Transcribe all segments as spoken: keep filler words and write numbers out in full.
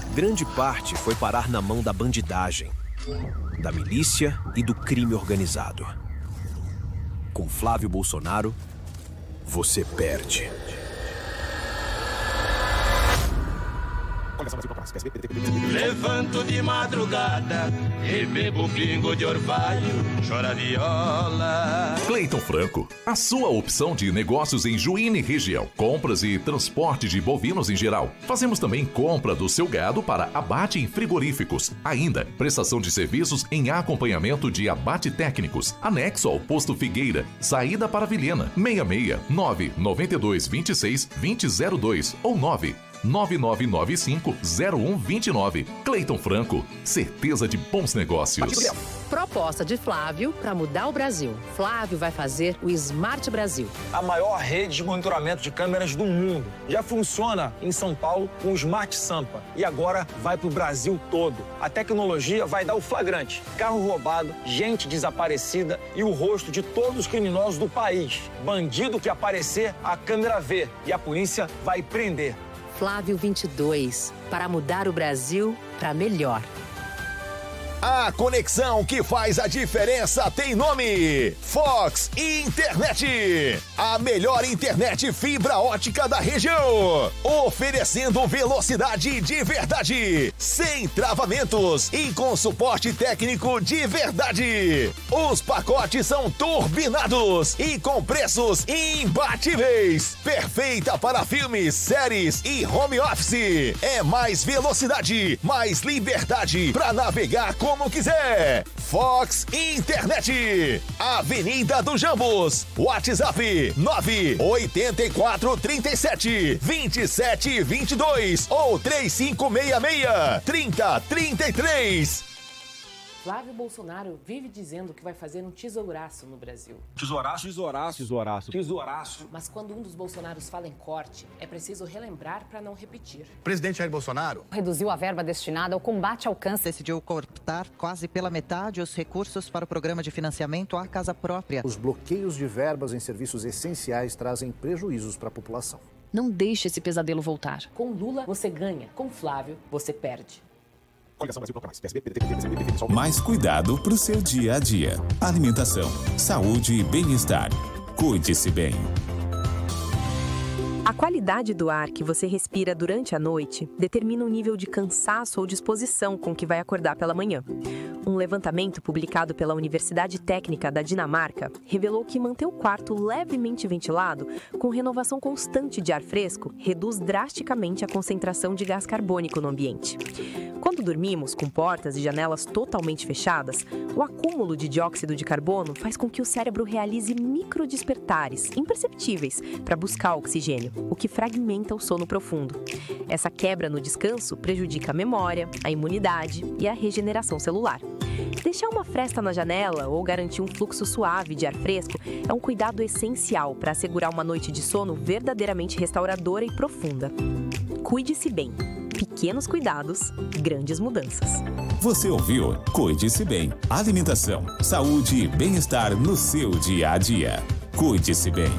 grande parte foi parar na mão da bandidagem, da milícia e do crime organizado. Com Flávio Bolsonaro, você perde. Levanto de madrugada e bebo pingo de orvalho, chora viola. Cleiton Franco, a sua opção de negócios em Juína e região. Compras e transporte de bovinos em geral. Fazemos também compra do seu gado para abate em frigoríficos. Ainda, prestação de serviços em acompanhamento de abate técnicos. Anexo ao Posto Figueira. Saída para Vilhena. seis seis nove nove dois dois seis dois zero zero dois ou nove nove nove nove cinco zero um dois nove. Cleiton Franco, certeza de bons negócios. Proposta de Flávio para mudar o Brasil. Flávio vai fazer o Smart Brasil. A maior rede de monitoramento de câmeras do mundo. Já funciona em São Paulo com o Smart Sampa. E agora vai para o Brasil todo. A tecnologia vai dar o flagrante. Carro roubado, gente desaparecida e o rosto de todos os criminosos do país. Bandido que aparecer, a câmera vê. E a polícia vai prender. Flávio vinte e dois, para mudar o Brasil para melhor. A conexão que faz a diferença tem nome: Fox Internet. A melhor internet fibra ótica da região. Oferecendo velocidade de verdade, sem travamentos e com suporte técnico de verdade. Os pacotes são turbinados e com preços imbatíveis. Perfeita para filmes, séries e home office. É mais velocidade, mais liberdade para navegar com como quiser. Fox Internet. Avenida do Jambos. WhatsApp nove oito quatro três sete dois sete dois dois ou três cinco seis seis três zero três três. Flávio Bolsonaro vive dizendo que vai fazer um tesouraço no Brasil. Tesouraço? Tesouraço. Tesouraço. Tesouraço. Mas quando um dos Bolsonaros fala em corte, é preciso relembrar para não repetir. O presidente Jair Bolsonaro reduziu a verba destinada ao combate ao câncer. Decidiu cortar quase pela metade os recursos para o programa de financiamento à casa própria. Os bloqueios de verbas em serviços essenciais trazem prejuízos para a população. Não deixe esse pesadelo voltar. Com Lula, você ganha. Com Flávio, você perde. Mais cuidado para o seu dia a dia. Alimentação, saúde e bem-estar. Cuide-se bem. A qualidade do ar que você respira durante a noite determina o nível de cansaço ou disposição com que vai acordar pela manhã. Um levantamento publicado pela Universidade Técnica da Dinamarca revelou que manter o quarto levemente ventilado, com renovação constante de ar fresco, reduz drasticamente a concentração de gás carbônico no ambiente. Quando dormimos com portas e janelas totalmente fechadas, o acúmulo de dióxido de carbono faz com que o cérebro realize microdespertares imperceptíveis para buscar oxigênio, o que fragmenta o sono profundo. Essa quebra no descanso prejudica a memória, a imunidade e a regeneração celular. Deixar uma fresta na janela ou garantir um fluxo suave de ar fresco é um cuidado essencial para assegurar uma noite de sono verdadeiramente restauradora e profunda. Cuide-se bem. Pequenos cuidados, grandes mudanças. Você ouviu? Cuide-se bem. Alimentação, saúde e bem-estar no seu dia a dia. Cuide-se bem.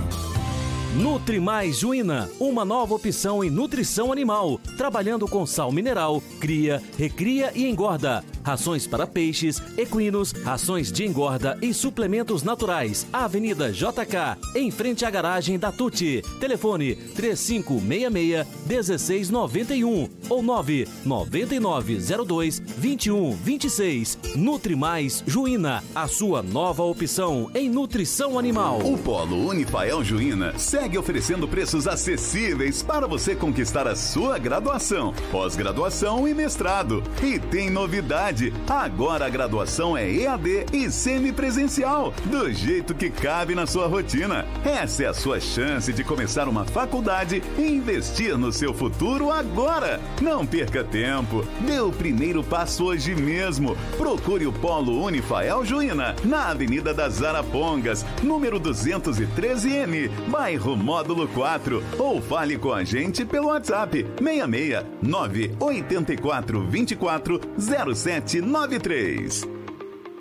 Nutri Mais Juína, uma nova opção em nutrição animal, trabalhando com sal mineral, cria, recria e engorda. Rações para peixes, equinos, rações de engorda e suplementos naturais. Avenida J K, em frente à garagem da Tuti. Telefone três cinco seis seis, um seis nove um ou nove nove nove zero dois, dois um dois seis. Nutri Mais Juína, a sua nova opção em nutrição animal. O Polo Unifael Juína segue oferecendo preços acessíveis para você conquistar a sua graduação, pós-graduação e mestrado. E tem novidade. Agora a graduação é E A D e semipresencial, do jeito que cabe na sua rotina. Essa é a sua chance de começar uma faculdade e investir no seu futuro agora. Não perca tempo. Dê o primeiro passo hoje mesmo. Procure o Polo Unifael Juína, na Avenida das Arapongas, número duzentos e treze M, bairro Módulo quatro. Ou fale com a gente pelo WhatsApp seis seis nove oito quatro dois quatro zero sete nove três.